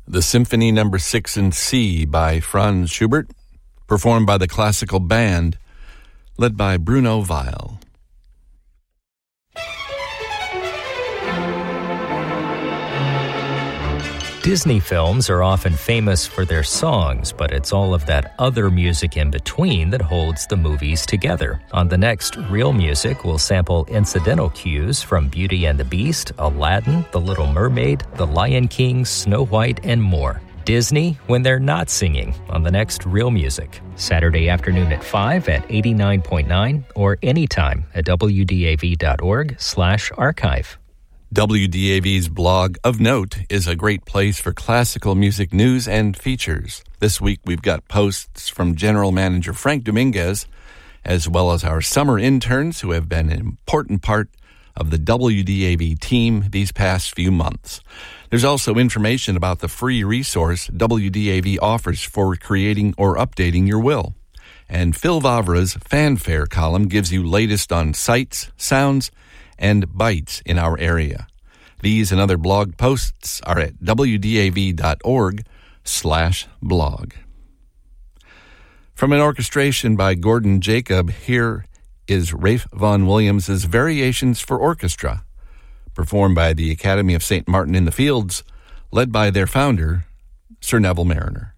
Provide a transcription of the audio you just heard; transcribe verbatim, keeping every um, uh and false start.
The Symphony Number six in C by Franz Schubert, performed by the classical band, led by Bruno Weil. Disney films are often famous for their songs, but it's all of that other music in between that holds the movies together. On the next Real Music, we'll sample incidental cues from Beauty and the Beast, Aladdin, The Little Mermaid, The Lion King, Snow White, and more. Disney when they're not singing on the next Real Music. Saturday afternoon at five at eighty-nine point nine or anytime at W D A V dot org slash archive. W D A V's blog of note is a great place for classical music news and features. This week we've got posts from General Manager Frank Dominguez, as well as our summer interns who have been an important part of the W D A V team these past few months. There's also information about the free resource W D A V offers for creating or updating your will. And Phil Vavra's Fanfare column gives you latest on sights, sounds, and bites in our area. These and other blog posts are at W D A V dot org slash blog. From an orchestration by Gordon Jacob, here is Ralph Vaughan Williams' Variations for Orchestra, performed by the Academy of Saint Martin in the Fields, led by their founder, Sir Neville Marriner.